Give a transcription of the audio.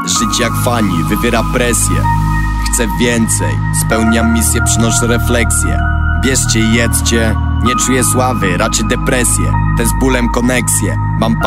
Żyć jak fani, wywiera presję. Chcę więcej, spełniam misję, przynoszę refleksję. Bierzcie i jedzcie, nie czuję sławy, raczej depresję. Te z bólem koneksje. Mam